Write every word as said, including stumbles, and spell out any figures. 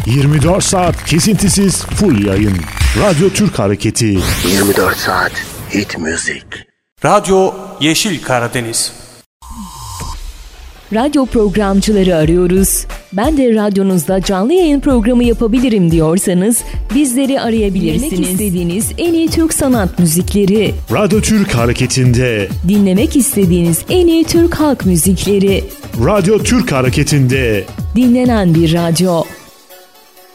yirmi dört saat kesintisiz full yayın. Radyo Türk Hareketi. yirmi dört saat hit müzik. Radyo Yeşil Karadeniz. Radyo programcıları arıyoruz. Ben de radyonuzda canlı yayın programı yapabilirim diyorsanız bizleri arayabilirsiniz. Dinlemek istediğiniz en iyi Türk sanat müzikleri. Radyo Türk Hareketi'nde. Dinlemek istediğiniz en iyi Türk halk müzikleri. Radyo Türk Hareketi'nde. Dinlenen bir radyo.